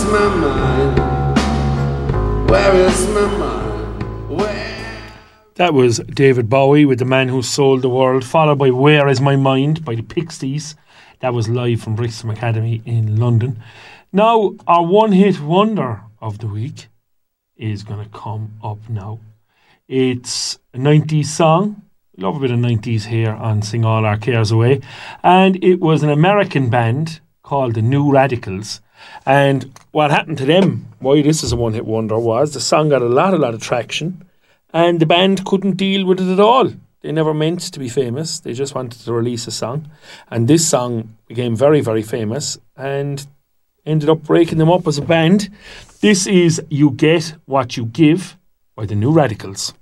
my mind? Where is my mind? That was David Bowie with The Man Who Sold the World, followed by Where Is My Mind by the Pixies. That was live from Brixton Academy in London. Now, our one-hit wonder of the week is going to come up now. It's a 90s song. Love a bit of 90s here on Sing All Our Cares Away. And it was an American band called the New Radicals. And what happened to them, why this is a one-hit wonder, was the song got a lot of traction. And the band couldn't deal with it at all. They never meant to be famous. They just wanted to release a song. And this song became very, very famous and ended up breaking them up as a band. This is You Get What You Give by the New Radicals.